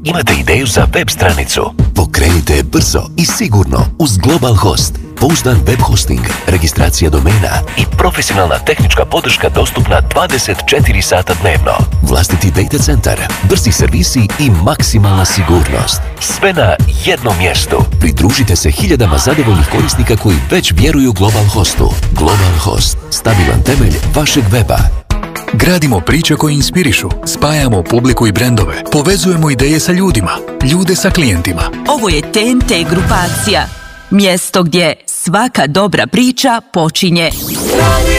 Imate ideju za web stranicu? Pokrenite brzo i sigurno uz Global Host. Pouzdan web hosting, registracija domena i profesionalna tehnička podrška dostupna 24 sata dnevno. Vlastiti data centar, brzi servisi i maksimalna sigurnost. Sve na jednom mjestu. Pridružite se hiljadama zadovoljnih korisnika koji već vjeruju Global Hostu. Global Host, stabilan temelj vašeg weba. Gradimo priče koje inspirišu, spajamo publiku i brendove, povezujemo ideje sa ljudima, ljude sa klijentima. Ovo je TNT grupacija. Mjesto gdje svaka dobra priča počinje